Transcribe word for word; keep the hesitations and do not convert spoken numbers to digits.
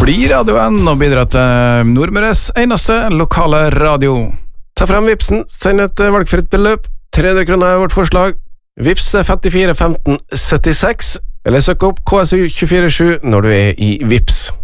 bli radioen og bidra til Nordmøres eneste lokale radio. Ta frem Vipsen, send et valgfritt beløp. tre hundre kroner er vårt forslag. Vips er femtifire femten syttiseks, eller søk opp K S U to fire sju når du er i Vips.